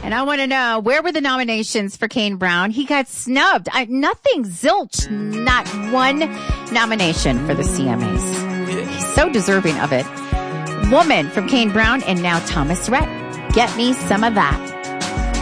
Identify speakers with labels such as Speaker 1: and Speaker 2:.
Speaker 1: And I want to know, where were the nominations for Kane Brown? He got snubbed. Nothing, zilch, not one nomination for the CMAs. He's so deserving of it. Woman from Kane Brown, and now Thomas Rhett. Get me some of that.